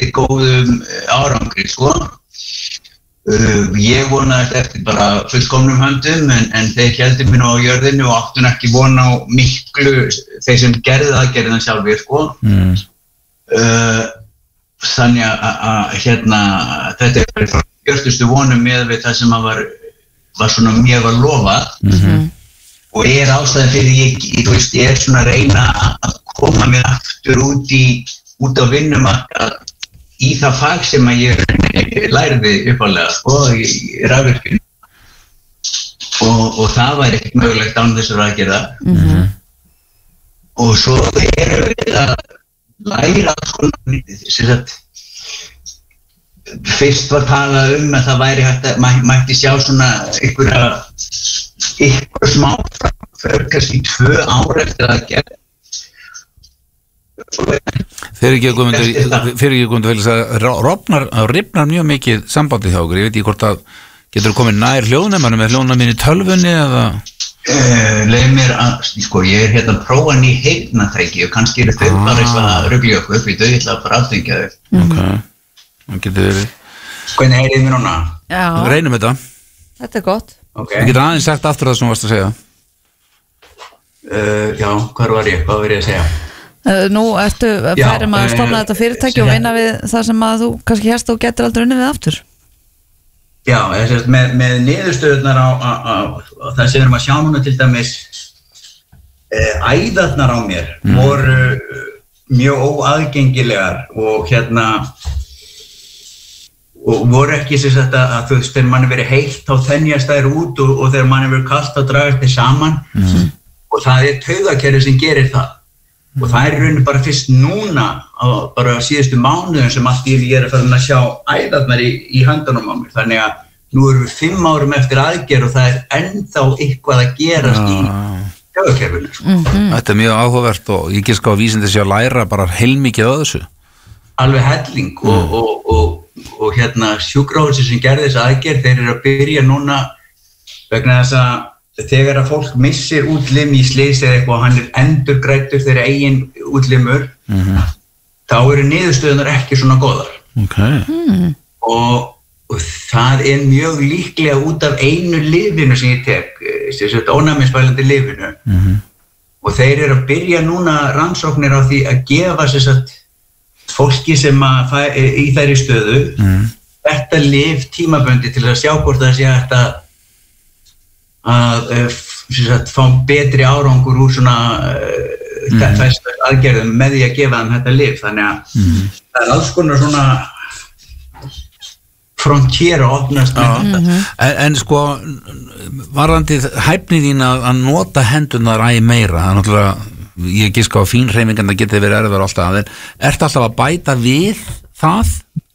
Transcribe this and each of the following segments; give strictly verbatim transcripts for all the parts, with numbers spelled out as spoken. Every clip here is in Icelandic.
góðum árangri, sko. Uh, ég vonaði eftir bara fullkomnum höndum en, en þeir héldu mér nú á jörðinu og áttu ekki von á miklu þeir sem gerðu aðgerðina sjálfir, sko. Mm. Uh, þannig að hérna þetta er gjörtustu vonum með við það sem að var, var svona mér var lofað mm-hmm. og er ástæðan fyrir ég, ég, þú veist, ég er svona að reyna að koma mér aftur út í út á vinnumarkað í það fag sem að ég lærði uppalega, sko, í rafvirkjun og, og það væri ekkert mögulegt án þessar aðgerða mm-hmm. og svo erum við að læra sko, sem sagt fyrst var talað um að það væri hægt að mætti sjá svona einhverja einhver smá framför, kannski tvö ár eftir aðgerð. Þeir ekki að koma til að rofnar, rifnar mjög mikið sambandið hjá okkur, ég veit ekki hvort að getur komið nær hljóðnemanum með hljóðnemin í tölvunni eða uh, leið mér að, sko, ég er hérna að prófa ný heyrnartæki og kannski eru þau ah. bara eitthvað að rugla okkur upp í þau, ég ætla að bara aftengja þau. Ok, það getur verið. Hvernig heyrið mér núna? Já. Við reynum þetta. Þetta er gott. Ok. Við getum aðeins sagt aftur það sem þú varst að segja. Uh, já, hvað var ég? Hvað var ég að segja? Uh, nú ertu færum að stofna uh, þetta fyrirtæki og vinna við það sem að þú kannski hérst og getur aldrei unnið við aftur. Já, þess, með, með niðurstöðunar á, á, á, á það sem við erum að sjá núna til dæmis uh, æðarnar á mér mm. voru uh, mjög óaðgengilegar og hérna og voru ekki sem sagt að, að þú veist, þegar mann er verið heitt þá þenjast þær út og, og þegar mann er verið kalt þá dragast þeir saman mm. og það er taugakerfið sem gerir það. Og það er í rauninu bara fyrst núna á bara síðustu mánuðum sem allt í ég er að fara að sjá æðarnar í, í höndunum á mér. Þannig að nú erum við fimm árum eftir aðgerð og það er ennþá eitthvað að gerast ah. í taugakerfinu. Mm-hmm. Þetta er mjög áhugavert og ég giska á vísindi sé að læra bara heilmikið á þessu. Alveg helling og, mm. og, og, og, og hérna sjúkrahúsið sem gerði þessa aðgerð, þeir eru að byrja núna vegna þess að þegar að fólk missir útlim í slys eða eitthvað og hann er endurgræddur þeirra eigin útlimur mm-hmm. þá eru niðurstöðunar ekki svona góðar okay. mm. og, og það er mjög líklega út af einu lyfinu sem ég tek sem sagt ónæmisvælandi lyfinu mm-hmm. og þeir eru að byrja núna rannsóknir á því að gefa sem sagt fólki sem að fæ, í þeirri stöðu mm. þetta lyf tímaböndi til að sjá hvort það sé hægt að að sagt, fá betri árangur úr svona mm. þessu aðgerðum með því að gefa þeim þetta lyf þannig að mm. það er alls konar svona frontier að opnast með þetta mm-hmm. en, en sko varðandi hæfni þín að, að nota hendurnar æ meira það er náttúrulega ég giska á fínhreyfingan það geti verið erfiðar alltaf en ertu alltaf að bæta við það?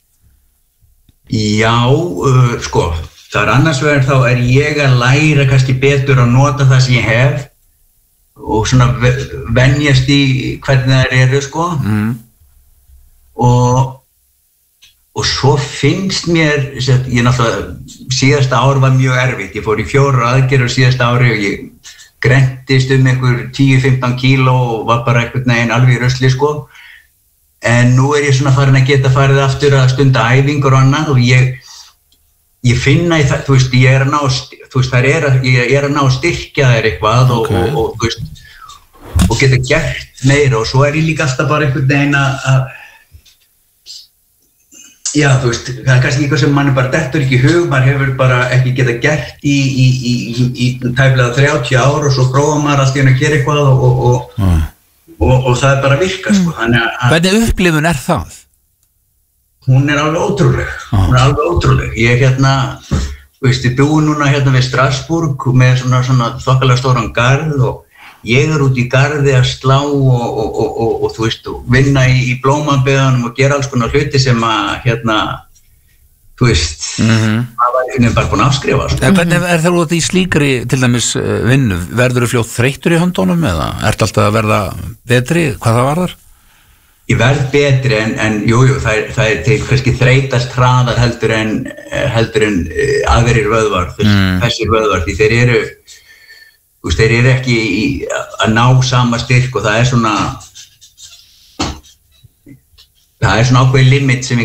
Já, uh, sko það er annars vegar þá er ég að læra kannski betur að nota það sem ég hef og svona venjast í hvernig það eru sko mm. og og svo finnst mér ég náttúrulega síðasta ár var mjög erfitt ég fór í fjórar aðgerðir síðasta ári og ég grentist um einhver tíu til fimmtán kíló og var bara einhvern veginn alveg í rusli sko en nú er ég svona farin að geta farið aftur að stunda æfingur og annað og ég ég finna í það, þú veist, ég er að ná þú veist, það er að, ég er að ná að styrkja þær eitthvað og, okay. og, og, þú veist og geta gert meira og svo er ég líka alltaf bara einhvern veginn að já, þú veist, það er kannski eitthvað sem mann bara dettur ekki í hug, maður hefur bara ekki geta gert í, í, í, í, í tæplega þrjátíu ár og svo prófa maður allt í henni að gera eitthvað og, og, og, mm. og, og það er bara að virka, sko, þannig að hvernig upplifun er það? Hún er alveg ótrúleg, ah. hún er alveg ótrúleg. Ég er hérna, þú veist, ég búi núna hérna við Strasbourg með svona, svona þokkalega stóran garð og ég er út í garði að slá og, og, og, og, og þú veist, vinna í, í blómabeðunum og gera alls konar hluti sem að, hérna, þú veist, mm-hmm. það var einhvern veginn bara búin að afskrifa. Sko. En hvernig er það út í slíkri, til dæmis, vinnu? Verður þú fljótt þreyttur í höndunum eða ertu alltaf að verða betri? Hvað það varðar? Ég verð betri en, en jú, jú, það er, það er til kannski þreytast hraðar heldur en, heldur en aðrir vöðvar, mm. þessir vöðvar, því þeir eru, þú veist, þeir eru ekki í, að ná sama styrk og það er svona, það er svona ákveðið limit sem